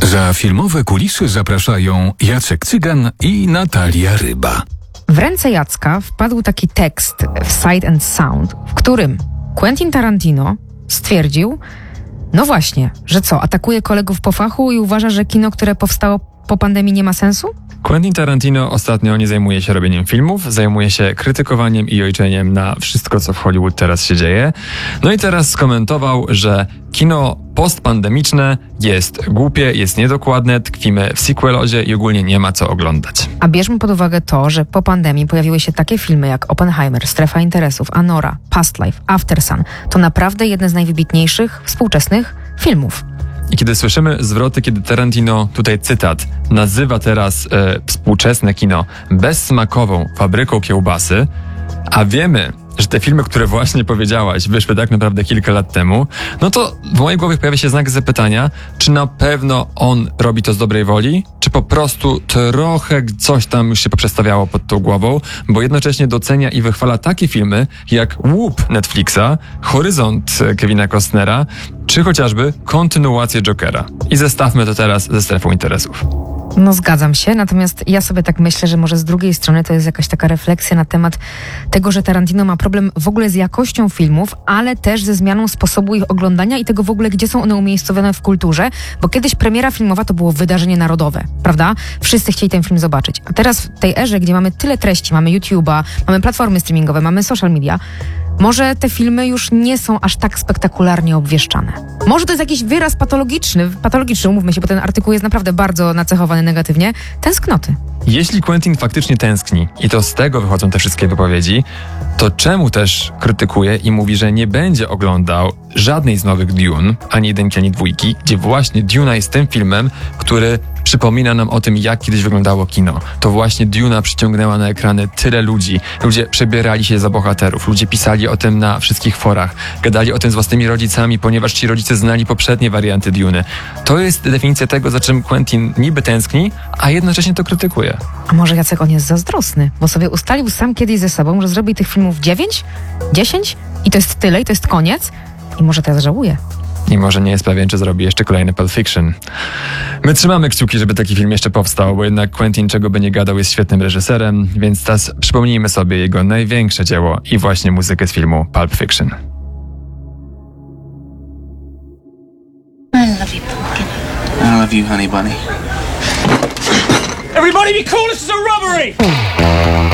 Za filmowe kulisy zapraszają Jacek Cygan i Natalia Ryba. W ręce Jacka wpadł taki tekst w Sight and Sound, w którym Quentin Tarantino stwierdził, no właśnie, że co, atakuje kolegów po fachu i uważa, że kino, które powstało po pandemii, nie ma sensu? Quentin Tarantino ostatnio nie zajmuje się robieniem filmów, zajmuje się krytykowaniem i ojczeniem na wszystko, co w Hollywood teraz się dzieje. No i teraz skomentował, że kino postpandemiczne jest głupie, jest niedokładne, tkwimy w sequelozie i ogólnie nie ma co oglądać. A bierzmy pod uwagę to, że po pandemii pojawiły się takie filmy jak Oppenheimer, Strefa Interesów, Anora, Past Life, After Sun. To naprawdę jedne z najwybitniejszych współczesnych filmów. I kiedy słyszymy zwroty, kiedy Tarantino, tutaj cytat, nazywa teraz współczesne kino bezsmakową fabryką kiełbasy, a wiemy, że te filmy, które właśnie powiedziałaś, wyszły tak naprawdę kilka lat temu, no to w mojej głowie pojawia się znak zapytania, czy na pewno on robi to z dobrej woli, czy po prostu trochę coś tam już się poprzestawiało pod tą głową, bo jednocześnie docenia i wychwala takie filmy jak Łup Netflixa, Horyzont Kevina Costnera, czy chociażby kontynuację Jokera. I zestawmy to teraz ze Strefą Interesów. No zgadzam się, natomiast ja sobie tak myślę, że może z drugiej strony to jest jakaś taka refleksja na temat tego, że Tarantino ma problem w ogóle z jakością filmów, ale też ze zmianą sposobu ich oglądania i tego w ogóle, gdzie są one umiejscowione w kulturze, bo kiedyś premiera filmowa to było wydarzenie narodowe, prawda? Wszyscy chcieli ten film zobaczyć. A teraz w tej erze, gdzie mamy tyle treści, mamy YouTube'a, mamy platformy streamingowe, mamy social media, może te filmy już nie są aż tak spektakularnie obwieszczane. Może to jest jakiś wyraz patologiczny, umówmy się, bo ten artykuł jest naprawdę bardzo nacechowany negatywnie, tęsknoty. Jeśli Quentin faktycznie tęskni i to z tego wychodzą te wszystkie wypowiedzi, to czemu też krytykuje i mówi, że nie będzie oglądał żadnej z nowych Dune, ani jedynki, ani dwójki, gdzie właśnie Duna jest tym filmem, który przypomina nam o tym, jak kiedyś wyglądało kino. To właśnie Duna przyciągnęła na ekrany tyle ludzi. Ludzie przebierali się za bohaterów. Ludzie pisali o tym na wszystkich forach. Gadali o tym z własnymi rodzicami, ponieważ ci rodzice znali poprzednie warianty Duny. To jest definicja tego, za czym Quentin niby tęskni, a jednocześnie to krytykuje. A może Jacek on jest zazdrosny, bo sobie ustalił sam kiedyś ze sobą, że zrobi tych filmów 9, 10 i to jest tyle i to jest koniec i może teraz żałuje. I może nie jest pewien, czy zrobi jeszcze kolejny Pulp Fiction. My trzymamy kciuki, żeby taki film jeszcze powstał, bo jednak Quentin, czego by nie gadał, jest świetnym reżyserem, więc teraz przypomnijmy sobie jego największe dzieło i właśnie muzykę z filmu Pulp Fiction. I love you, pumpkin. I love you, honey bunny. Everybody be cool, this is a robbery!